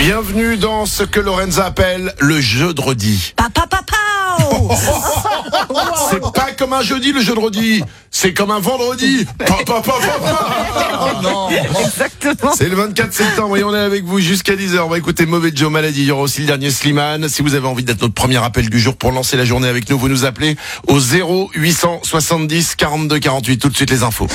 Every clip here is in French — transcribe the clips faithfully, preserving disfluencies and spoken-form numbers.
Bienvenue dans ce que Lorenza appelle le jeu de redis. Papa, papa. C'est pas comme un jeudi le jeu de redis, c'est comme un vendredi. Papa, papa, papa. Oh non. Exactement. C'est le vingt-quatre septembre et on est avec vous jusqu'à dix heures. On va écouter Mauvais Joe Maladie. Il y aura aussi le dernier Slimane. Si vous avez envie d'être notre premier appel du jour pour lancer la journée avec nous, vous nous appelez au zéro huit cent soixante-dix quarante-deux quarante-huit. Tout de suite les infos.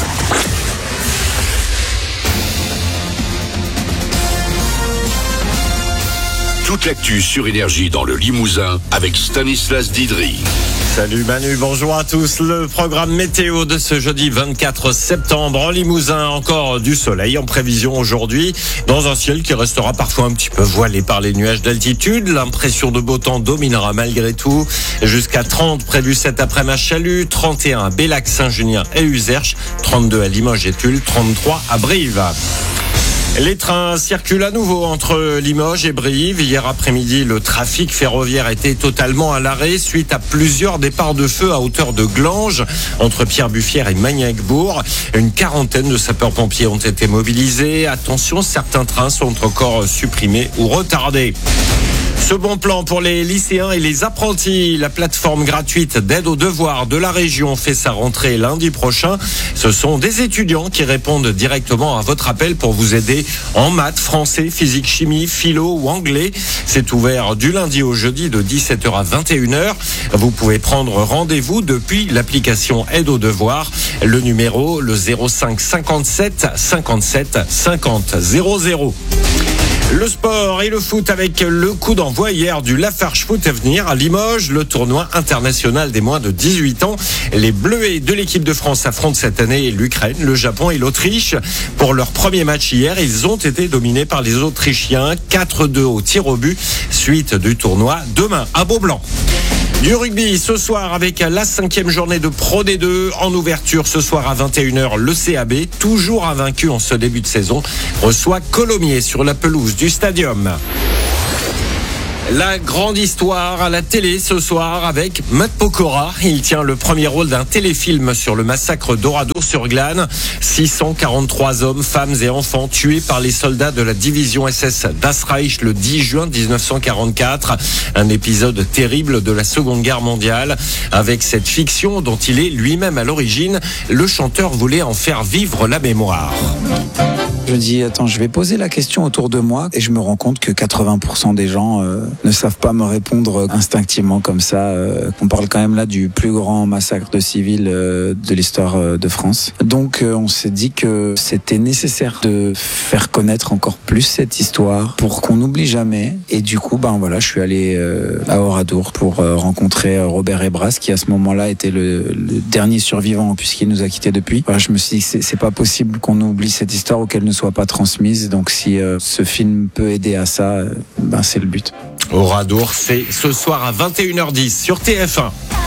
Toute l'actu sur Énergie dans le Limousin avec Stanislas Didry. Salut Manu, bonjour à tous. Le programme météo de ce jeudi vingt-quatre septembre en Limousin, encore du soleil en prévision aujourd'hui, dans un ciel qui restera parfois un petit peu voilé par les nuages d'altitude. L'impression de beau temps dominera malgré tout. Jusqu'à trente prévu cet après-midi à Chalut, trente et un à Bellac, Saint-Junien et Uzerche, trente-deux à Limoges et Tulle, trente-trois à Brive. Les trains circulent à nouveau entre Limoges et Brive. Hier après-midi, le trafic ferroviaire était totalement à l'arrêt suite à plusieurs départs de feu à hauteur de Glanges, entre Pierre-Buffière et Magnac-Bourg. Une quarantaine de sapeurs-pompiers ont été mobilisés. Attention, certains trains sont encore supprimés ou retardés. Ce bon plan pour les lycéens et les apprentis. La plateforme gratuite d'aide aux devoirs de la région fait sa rentrée lundi prochain. Ce sont des étudiants qui répondent directement à votre appel pour vous aider en maths, français, physique, chimie, philo ou anglais. C'est ouvert du lundi au jeudi de dix-sept heures à vingt et une heures. Vous pouvez prendre rendez-vous depuis l'application Aide aux devoirs. Le numéro, le zéro cinq cinquante-sept cinquante-sept cinquante zéro zéro. Le sport et le foot avec le coup d'envoi hier du Lafarge Foot Avenir à Limoges, le tournoi international des moins de dix-huit ans. Les Bleuets de l'équipe de France affrontent cette année l'Ukraine, le Japon et l'Autriche. Pour leur premier match hier, ils ont été dominés par les Autrichiens, quatre deux au tir au but. Suite du tournoi demain à Beaublanc. Du rugby ce soir avec la cinquième journée de Pro D deux. En ouverture ce soir à vingt et une heures, le C A B, toujours invaincu en ce début de saison, reçoit Colomiers sur la pelouse du Stadium. La grande histoire à la télé ce soir avec Matt Pokora. Il tient le premier rôle d'un téléfilm sur le massacre d'Oradour-sur-Glane. six cent quarante-trois hommes, femmes et enfants tués par les soldats de la division S S Das Reich le dix juin dix-neuf cent quarante-quatre. Un épisode terrible de la Seconde Guerre mondiale. Avec cette fiction dont il est lui-même à l'origine, le chanteur voulait en faire vivre la mémoire. Je dis, attends, je vais poser la question autour de moi et je me rends compte que quatre-vingts pour cent des gens euh, ne savent pas me répondre instinctivement comme ça. Euh, on parle quand même là du plus grand massacre de civils euh, de l'histoire euh, de France. Donc euh, on s'est dit que c'était nécessaire de faire connaître encore plus cette histoire pour qu'on n'oublie jamais. Et du coup, ben voilà, je suis allé euh, à Oradour pour euh, rencontrer Robert Ebras qui à ce moment-là était le, le dernier survivant puisqu'il nous a quittés depuis. Voilà, je me suis dit que c'est, c'est pas possible qu'on oublie cette histoire ou qu'elle ne soit pas transmise. Donc si euh, ce film peut aider à ça, euh, ben c'est le but. Oradour, c'est ce soir à vingt et une heures dix sur T F un.